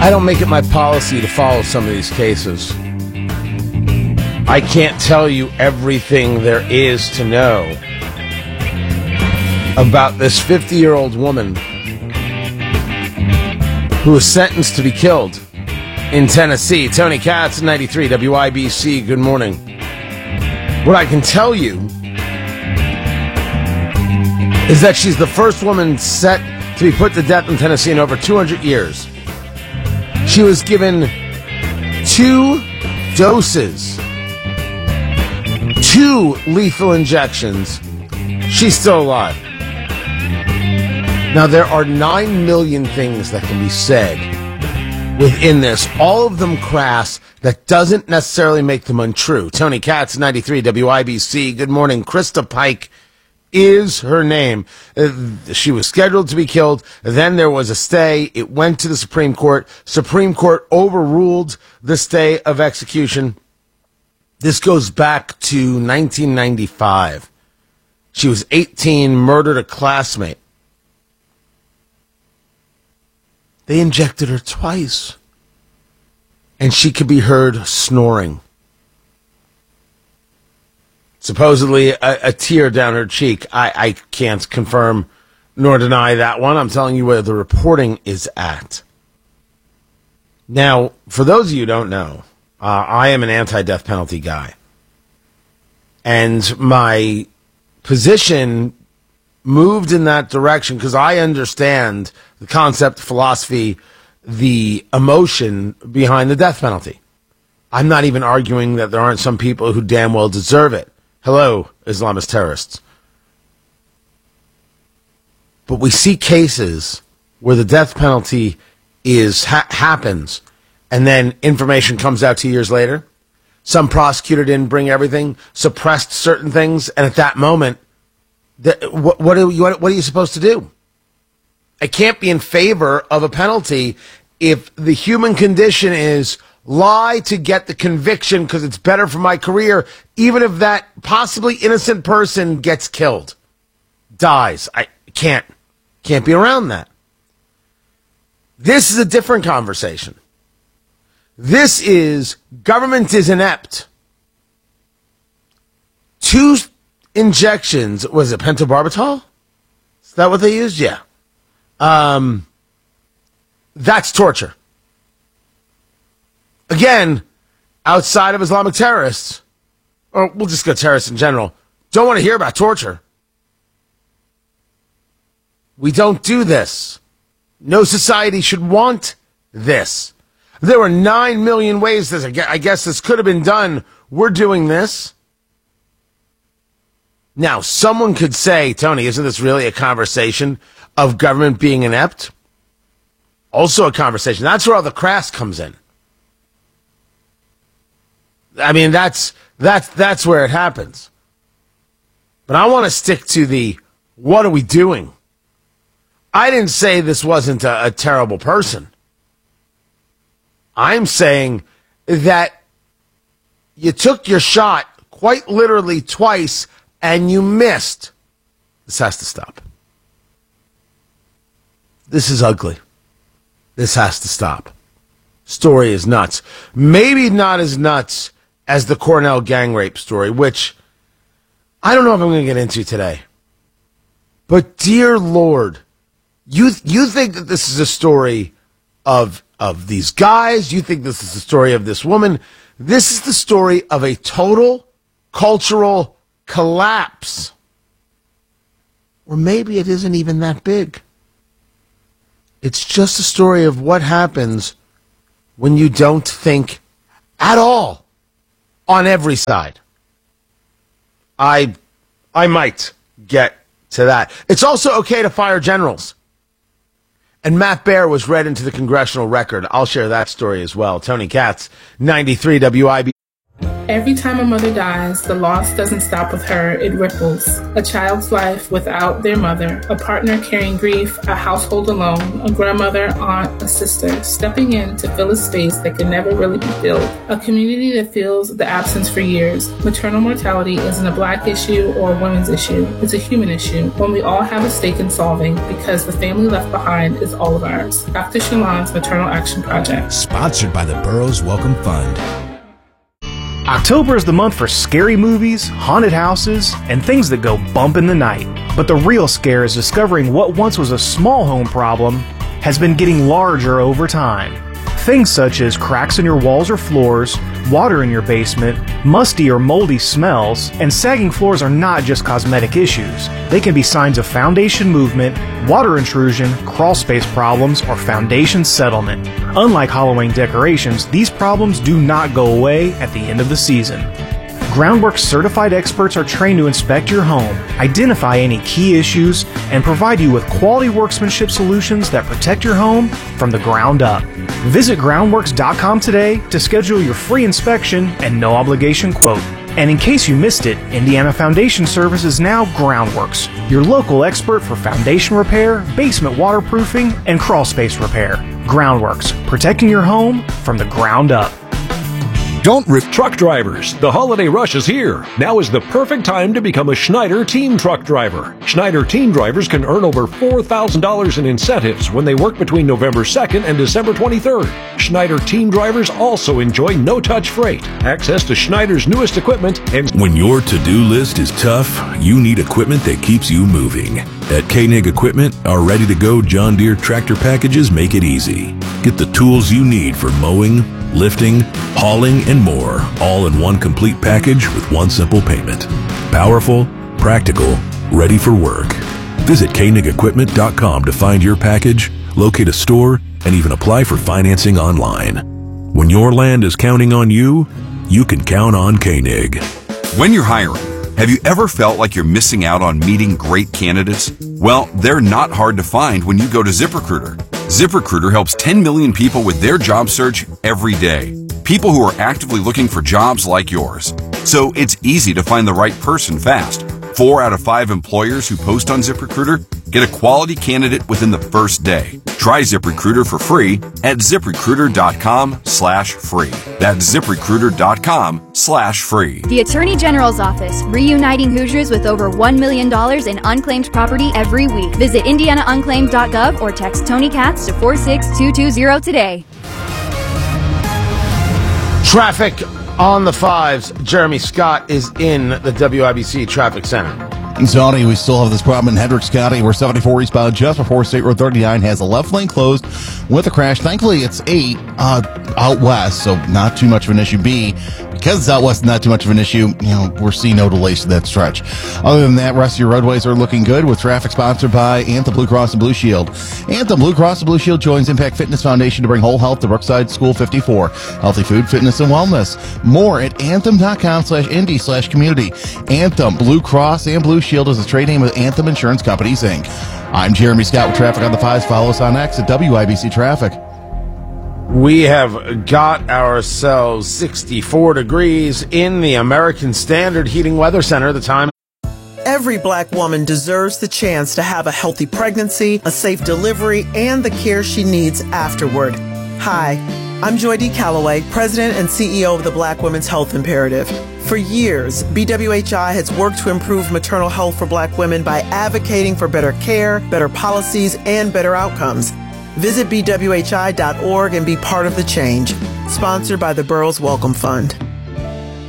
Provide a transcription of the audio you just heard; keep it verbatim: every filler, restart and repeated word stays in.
I don't make it my policy to follow some of these cases. I can't tell you everything there is to know about this fifty-year-old woman who was sentenced to be killed in Tennessee. Tony Katz, ninety-three W I B C, good morning. What I can tell you is that she's the first woman set to be put to death in Tennessee in over two hundred years. She was given two doses, two lethal injections. She's still alive. Now, there are nine million things that can be said within this, all of them crass. That doesn't necessarily make them untrue. Tony Katz, ninety-three W I B C, good morning. Krista Pike is her name. Uh, she was scheduled to be killed. Then there was a stay. It went to the Supreme Court. Supreme Court overruled the stay of execution. This goes back to nineteen ninety-five. She was eighteen, murdered a classmate. They injected her twice, and she could be heard snoring. Supposedly a, a tear down her cheek. I, I can't confirm nor deny that one. I'm telling you where the reporting is at. Now, for those of you who don't know, uh, I am an anti-death penalty guy. And my position moved in that direction because I understand the concept, philosophy, the emotion behind the death penalty. I'm not even arguing that there aren't some people who damn well deserve it. Hello, Islamist terrorists. But we see cases where the death penalty is ha- happens, and then information comes out two years later. Some prosecutor didn't bring everything, suppressed certain things, and at that moment, the, what, what, are you, what are you supposed to do? I can't be in favor of a penalty if the human condition is lie to get the conviction because it's better for my career, even if that possibly innocent person gets killed, dies. I can't, can't be around that. This is a different conversation. This is government is inept. Two injections, was it pentobarbital? Is that what they used? Yeah. Um, that's torture. Again, outside of Islamic terrorists, or we'll just go terrorists in general, don't want to hear about torture. We don't do this. No society should want this. There were nine million ways this, I guess this could have been done. We're doing this. Now, someone could say, Tony, isn't this really a conversation of government being inept? Also a conversation. That's where all the crass comes in. I mean, that's that's that's where it happens. But I want to stick to the what are we doing? I didn't say this wasn't a, a terrible person. I'm saying that you took your shot quite literally twice and you missed. This has to stop. This is ugly. This has to stop. Story is nuts. Maybe not as nuts as the Cornell gang rape story, which I don't know if I'm going to get into today. But dear Lord, you you think that this is a story of of these guys? You think this is the story of this woman? This is the story of a total cultural collapse. Or maybe it isn't even that big. It's just a story of what happens when you don't think at all on every side. I I might get to that. It's also okay to fire generals. And Matt Baer was read into the congressional record. I'll share that story as well. Tony Katz, ninety-three W I B C. Every time a mother dies, the loss doesn't stop with her, it ripples. A child's life without their mother, a partner carrying grief, a household alone, a grandmother, aunt, a sister, stepping in to fill a space that can never really be filled. A community that feels the absence for years. Maternal mortality isn't a Black issue or a women's issue. It's a human issue, one we all have a stake in solving because the family left behind is all of ours. Doctor Shalon's Maternal Action Project. Sponsored by the Burroughs Welcome Fund. October is the month for scary movies, haunted houses, and things that go bump in the night. But the real scare is discovering what once was a small home problem has been getting larger over time. Things such as cracks in your walls or floors, water in your basement, musty or moldy smells, and sagging floors are not just cosmetic issues. They can be signs of foundation movement, water intrusion, crawl space problems, or foundation settlement. Unlike Halloween decorations, these problems do not go away at the end of the season. Groundworks certified experts are trained to inspect your home, identify any key issues, and provide you with quality workmanship solutions that protect your home from the ground up. Visit groundworks dot com today to schedule your free inspection and no obligation quote. And in case you missed it, Indiana Foundation Service is now Groundworks, your local expert for foundation repair, basement waterproofing, and crawl space repair. Groundworks, protecting your home from the ground up. Don't rip truck drivers. The holiday rush is here. Now is the perfect time to become a Schneider Team Truck Driver. Schneider Team Drivers can earn over four thousand dollars in incentives when they work between November second and December twenty-third. Schneider Team Drivers also enjoy no-touch freight, access to Schneider's newest equipment, and when your to-do list is tough, you need equipment that keeps you moving. At Koenig Equipment, our ready-to-go John Deere tractor packages make it easy. Get the tools you need for mowing, lifting, hauling, and more, all in one complete package with one simple payment. Powerful, practical, ready for work. Visit Koenig Equipment dot com to find your package, locate a store, and even apply for financing online. When your land is counting on you, you can count on Koenig. When you're hiring, have you ever felt like you're missing out on meeting great candidates? Well, they're not hard to find when you go to ZipRecruiter. ZipRecruiter helps ten million people with their job search every day. People who are actively looking for jobs like yours. So it's easy to find the right person fast. Four out of five employers who post on ZipRecruiter get a quality candidate within the first day. Try ZipRecruiter for free at ZipRecruiter dot com slash free. That's ZipRecruiter dot com slash free. The Attorney General's Office, reuniting Hoosiers with over one million dollars in unclaimed property every week. Visit indiana unclaimed dot gov or text Tony Katz to four six two two zero today. Traffic on the fives. Jeremy Scott is in the W I B C Traffic Center. In Saudi, we still have this problem in Hendricks County where seventy-four eastbound just before State Road thirty-nine has a left lane closed with a crash. Thankfully, it's eight uh, out west, so not too much of an issue. B, because it's out west, not too much of an issue, you know, we're seeing no delays to that stretch. Other than that, rest of your roadways are looking good with traffic sponsored by Anthem Blue Cross and Blue Shield. Anthem Blue Cross and Blue Shield joins Impact Fitness Foundation to bring whole health to Brookside School fifty-four. Healthy food, fitness, and wellness. More at anthem dot com slash indy slash community. Anthem Blue Cross and Blue Shield is a trade name of Anthem Insurance Companies, Incorporated. I'm Jeremy Scott with Traffic on the Fives. Follow us on X at W I B C Traffic. We have got ourselves sixty-four degrees in the American Standard Heating Weather Center. The time. Every Black woman deserves the chance to have a healthy pregnancy, a safe delivery, and the care she needs afterward. Hi, I'm Joy D. Calloway, President and C E O of the Black Women's Health Imperative. For years, B W H I has worked to improve maternal health for Black women by advocating for better care, better policies, and better outcomes. Visit B W H I dot org and be part of the change. Sponsored by the Burroughs Welcome Fund.